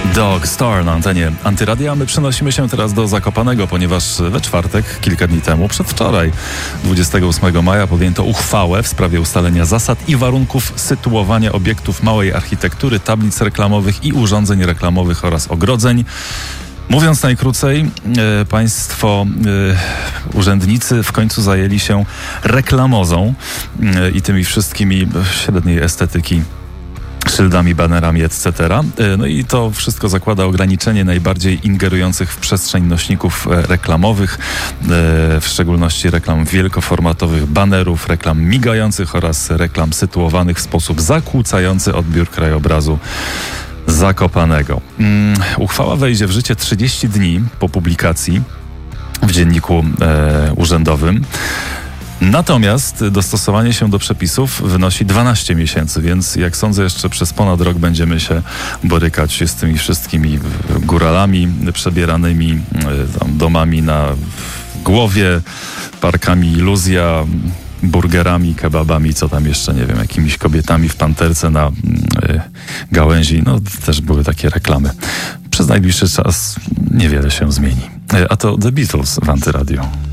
Dog Star na antenie Antyradia. My przenosimy się teraz do Zakopanego, ponieważ we czwartek, kilka dni temu, przedwczoraj, 28 maja, podjęto uchwałę w sprawie ustalenia zasad i warunków sytuowania obiektów małej architektury, tablic reklamowych i urządzeń reklamowych oraz ogrodzeń. Mówiąc najkrócej, państwo, urzędnicy w końcu zajęli się reklamozą i tymi wszystkimi średniej estetyki szyldami, banerami, etc. No i to wszystko zakłada ograniczenie najbardziej ingerujących w przestrzeń nośników reklamowych, w szczególności reklam wielkoformatowych, banerów, reklam migających oraz reklam sytuowanych w sposób zakłócający odbiór krajobrazu Zakopanego. Uchwała wejdzie w życie 30 dni po publikacji w dzienniku urzędowym. Natomiast dostosowanie się do przepisów wynosi 12 miesięcy, więc jak sądzę, jeszcze przez ponad rok będziemy się borykać z tymi wszystkimi góralami przebieranymi, domami na głowie, parkami iluzja, burgerami, kebabami, co tam jeszcze, nie wiem, jakimiś kobietami w panterce na gałęzi. No, też były takie reklamy. Przez najbliższy czas niewiele się zmieni. A to The Beatles w Antyradiu.